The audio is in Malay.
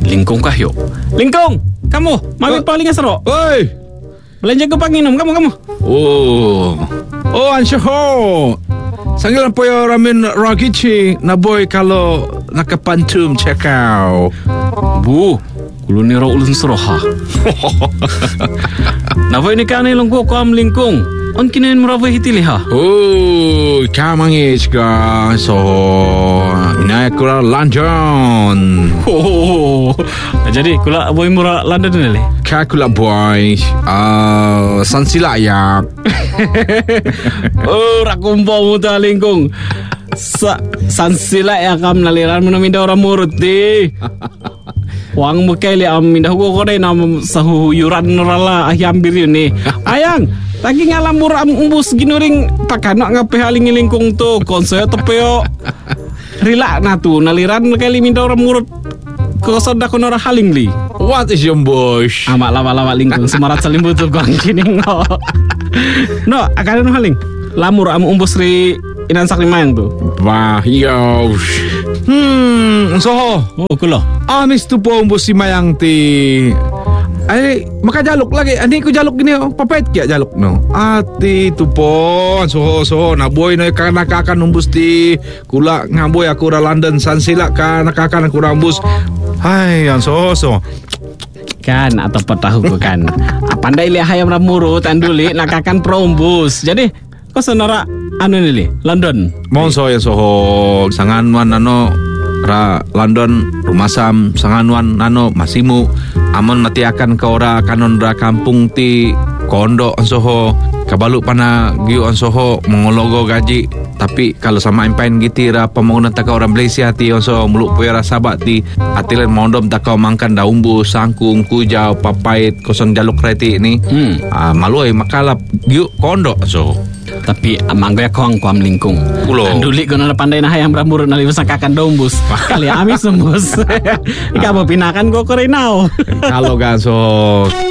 Lingkong kahyo. Lingkong, kamu, mami paling asro. Oi. Belanja ke panginum, kamu. Oh, ansyo ho. Sanggilan po yung ramen ragichi na boy kalau nakapantum cekau. Bu, kulo niro ulun seroha. Navoy ni kanay lang ko am lingkong. On kinain merawai hitili ha. Oh, kamangis ka. So, inay kura London. Oh, jadi kula boy mura London nile. Kakula boy. Sansilayak. Oh, rakumpa mo ta lingkong. Sansila ya kam naliran mo na minda orang murut di. Wang mo kaili am minda ko rin am sahuyuran nurala ahyambir yun eh. Ayang, lagi ngalam mura am umbus ginuring takano ngape haling lingkong to konsoyo tepeo. Rila na tu naliran kaili minda orang murut. Kosoda ko nora haling li. What is your bush? Amak lama lingkong semarat salim butuh kong kining no. No, akan haling. Lamur am umbus ri inan saklimayang tu. Wah, yo. Soho. Oh, kulo. Amis tu po umbus si Mayang ti. Ay, makajalok lagi. Ani ko jalok gini, papait kaya jalok no. Ati tu po. Soho. Naboy na kanakakan umbus ti. Kula ngaboy aku ra London sansila ka nakakan aku umbus. Hai, yan soho. Kan atau petahu ko kan. Pandai lihat hayam ramurut anduli nakakan prombus. Jadi kau sonora anu nili London. Monso ya soho sanganwan ano ra London rumasam sanganwan ano masimu amon natiakan ka ora kanon ra kampung ti kondo soho kabalu pana giu soho mengologo gaji tapi kalau sama impain gitira pembangunan taka orang Malaysia ti so muluk puera sabat ti atilen mondom taka mangkan daumbu sangkung kujau papait kosong jaluk reti ni maluai makalap giu kondo so tapi amanggo ya kong kuam lingkung. Ulo. Anduli ko na pandai na hayam ramurut na liwas nakakan dombus. Kali amis sumbus. Ikaw mo pinakan ko korinaw. Kalau gan so